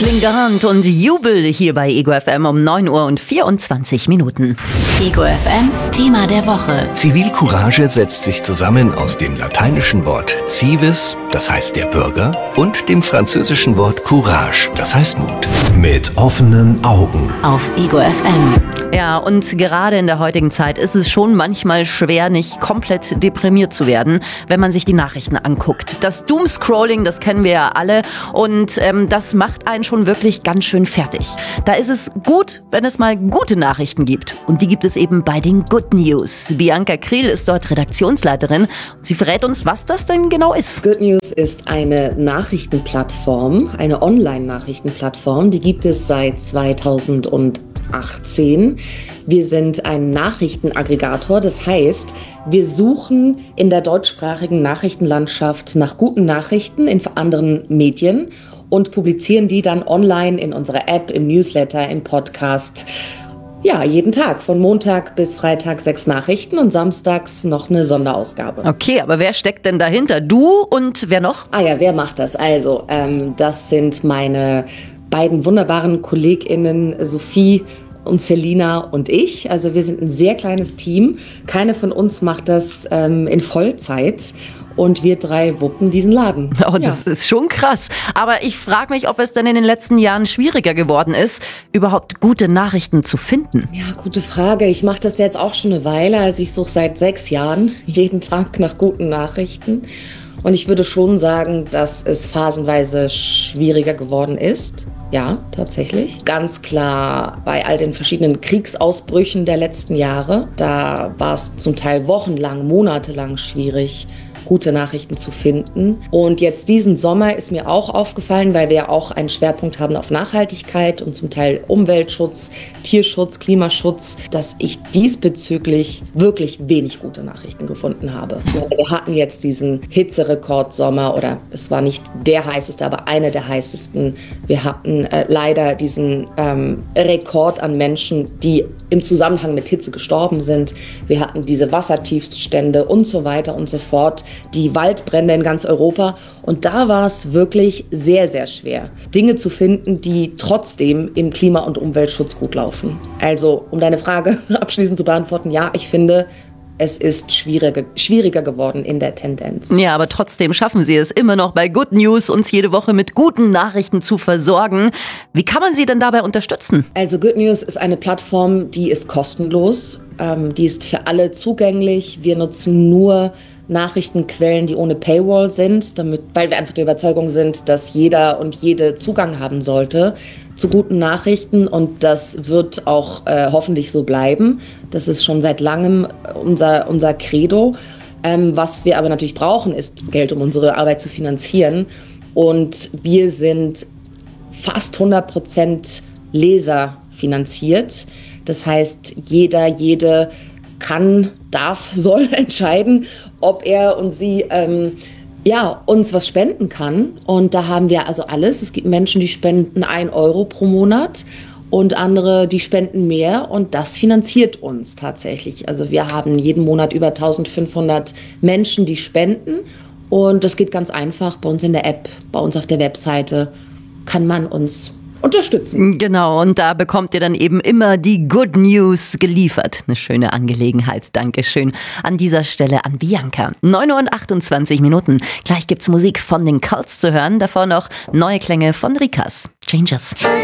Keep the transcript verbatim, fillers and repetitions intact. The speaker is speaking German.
Lingard und Jubel hier bei Ego F M um neun Uhr und vierundzwanzig Minuten. Ego F M, Thema der Woche. Zivilcourage setzt sich zusammen aus dem lateinischen Wort civis, das heißt der Bürger, und dem französischen Wort courage, das heißt Mut. Mit offenen Augen. Auf Ego F M. Ja, und gerade in der heutigen Zeit ist es schon manchmal schwer, nicht komplett deprimiert zu werden, wenn man sich die Nachrichten anguckt. Das Doomscrolling, das kennen wir ja alle, und ähm, das macht einen schon wirklich ganz schön fertig. Da ist es gut, wenn es mal gute Nachrichten gibt. Und die gibt es eben bei den Good News. Bianca Kriel ist dort Redaktionsleiterin und sie verrät uns, was das denn genau ist. Good News ist eine Nachrichtenplattform, eine Online-Nachrichtenplattform. Die gibt es seit zweitausendachtzehn. Wir sind ein Nachrichtenaggregator, das heißt, wir suchen in der deutschsprachigen Nachrichtenlandschaft nach guten Nachrichten in anderen Medien und publizieren die dann online in unserer App, im Newsletter, im Podcast. Ja, jeden Tag, von Montag bis Freitag sechs Nachrichten und samstags noch eine Sonderausgabe. Okay, aber wer steckt denn dahinter? Du und wer noch? Ah ja, wer macht das? Also, ähm, das sind meine beiden wunderbaren KollegInnen Sophie und Selina und ich. Also wir sind ein sehr kleines Team. Keine von uns macht das ähm, in Vollzeit. Und wir drei wuppen diesen Laden. Oh, das ja. ist schon krass. Aber ich frage mich, ob es denn in den letzten Jahren schwieriger geworden ist, überhaupt gute Nachrichten zu finden. Ja, gute Frage. Ich mache das jetzt auch schon eine Weile. Also ich suche seit sechs Jahren jeden Tag nach guten Nachrichten. Und ich würde schon sagen, dass es phasenweise schwieriger geworden ist. Ja, tatsächlich. Ganz klar bei all den verschiedenen Kriegsausbrüchen der letzten Jahre. Da war es zum Teil wochenlang, monatelang schwierig, gute Nachrichten zu finden. Und jetzt diesen Sommer ist mir auch aufgefallen, weil wir ja auch einen Schwerpunkt haben auf Nachhaltigkeit und zum Teil Umweltschutz, Tierschutz, Klimaschutz, dass ich diesbezüglich wirklich wenig gute Nachrichten gefunden habe. Wir hatten jetzt diesen Hitzerekordsommer, oder es war nicht der heißeste, aber einer der heißesten. Wir hatten äh, leider diesen ähm, Rekord an Menschen, die im Zusammenhang mit Hitze gestorben sind. Wir hatten diese Wassertiefststände und so weiter und so fort. Die Waldbrände in ganz Europa. Und da war es wirklich sehr, sehr schwer, Dinge zu finden, die trotzdem im Klima- und Umweltschutz gut laufen. Also, um deine Frage abschließend zu beantworten, ja, ich finde, es ist schwieriger, schwieriger geworden in der Tendenz. Ja, aber trotzdem schaffen Sie es immer noch bei Good News, uns jede Woche mit guten Nachrichten zu versorgen. Wie kann man Sie denn dabei unterstützen? Also Good News ist eine Plattform, die ist kostenlos. Ähm, die ist für alle zugänglich. Wir nutzen nur Nachrichtenquellen, die ohne Paywall sind, damit, weil wir einfach der Überzeugung sind, dass jeder und jede Zugang haben sollte zu guten Nachrichten, und das wird auch äh, hoffentlich so bleiben. Das ist schon seit langem unser, unser Credo. Ähm, was wir aber natürlich brauchen, ist Geld, um unsere Arbeit zu finanzieren, und wir sind fast hundert Prozent Leser finanziert. Das heißt, jeder, jede kann, darf, soll entscheiden, ob er und sie ähm, ja, uns was spenden kann. Und da haben wir also alles. Es gibt Menschen, die spenden ein Euro pro Monat und andere, die spenden mehr. Und das finanziert uns tatsächlich. Also wir haben jeden Monat über eintausendfünfhundert Menschen, die spenden. Und das geht ganz einfach. Bei uns in der App, bei uns auf der Webseite kann man uns unterstützen. Genau, und da bekommt ihr dann eben immer die Good News geliefert. Eine schöne Angelegenheit. Dankeschön an dieser Stelle an Bianca. neun Uhr und achtundzwanzig Minuten. Gleich gibt's Musik von den Cults zu hören. Davor noch neue Klänge von Rikas. Changes.